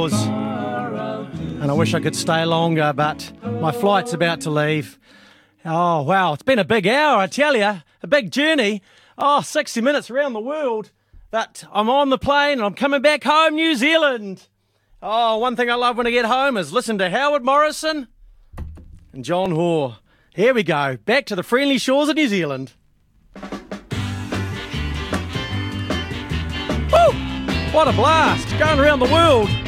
Shores. And I wish I could stay longer, but my flight's about to leave. Oh, wow, it's been a big hour, I tell you. A big journey. 60 minutes around the world. But I'm on the plane and I'm coming back home, New Zealand. One thing I love when I get home is listen to Howard Morrison and John Hoare. Here we go, back to the friendly shores of New Zealand. Woo! What a blast, going around the world.